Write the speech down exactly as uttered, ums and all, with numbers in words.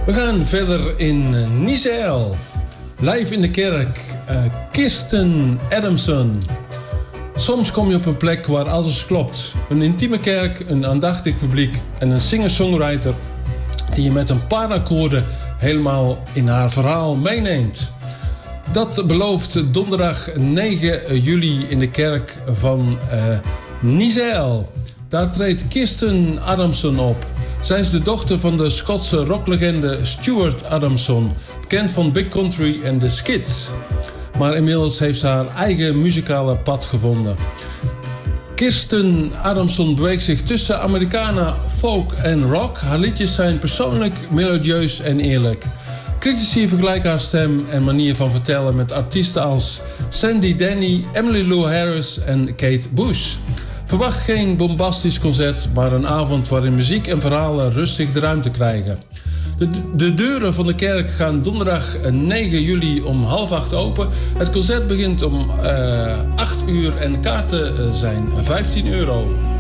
We gaan verder in Niezijl. Live in de kerk, uh, Kirsten Adamson. Soms kom je op een plek waar alles klopt. Een intieme kerk, een aandachtig publiek en een singer-songwriter die je met een paar akkoorden helemaal in haar verhaal meeneemt. Dat belooft donderdag negen juli in de kerk van uh, Niezijl. Daar treedt Kirsten Adamson op. Zij is de dochter van de Schotse rocklegende Stuart Adamson, bekend van Big Country en The Skids. Maar inmiddels heeft ze haar eigen muzikale pad gevonden. Kirsten Adamson beweegt zich tussen Americana, folk en rock. Haar liedjes zijn persoonlijk, melodieus en eerlijk. Critici vergelijken haar stem en manier van vertellen met artiesten als Sandy Denny, Emily Lou Harris en Kate Bush. Verwacht geen bombastisch concert, maar een avond waarin muziek en verhalen rustig de ruimte krijgen. De, de deuren van de kerk gaan donderdag negen juli om half acht open. Het concert begint om uh, acht uur en kaarten zijn vijftien euro.